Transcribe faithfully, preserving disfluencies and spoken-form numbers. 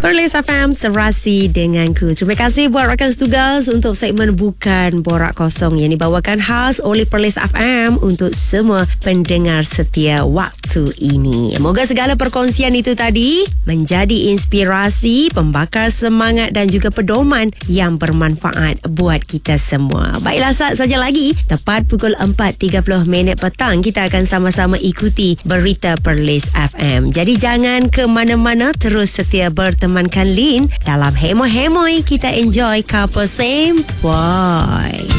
Perlis F M, serasi denganku. Terima kasih buat rakan tugas untuk segmen Bukan Borak Kosong yang dibawakan khas oleh Perlis F M untuk semua pendengar setia waktu ini. Moga segala perkongsian itu tadi menjadi inspirasi, pembakar semangat dan juga pedoman yang bermanfaat buat kita semua. Baiklah, saat saja lagi tepat pukul empat tiga puluh minit petang kita akan sama-sama ikuti berita Perlis F M. Jadi jangan ke mana-mana, terus setia bertemankan Lin dalam Hemoy Hemoy. Kita enjoy couple same boy.